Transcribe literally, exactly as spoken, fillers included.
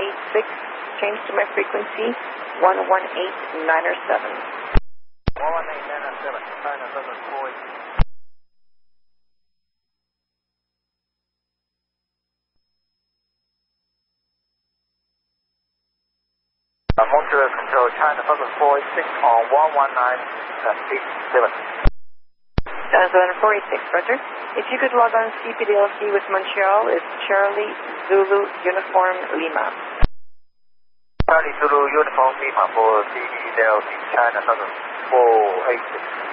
eight six. Change to my frequency, one one eight nine seven. one one eight nine seven, China Southern four eight six. Montreal Control, China Southern four eight six on one one nine eight seven. China Southern four eight six, Roger. If you could log on C P D L C with Montreal, it's Charlie Zulu Uniform Lima. Charlie Zulu Uniform Lima for C P D L C, China Southern four eight six.